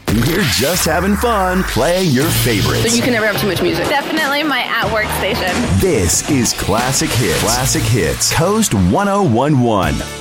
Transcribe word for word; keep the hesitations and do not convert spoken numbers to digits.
We're just having fun playing your favorites. So you can never have too much music. Definitely my at-work station. This is Classic Hits. Classic Hits. Coast one oh one one.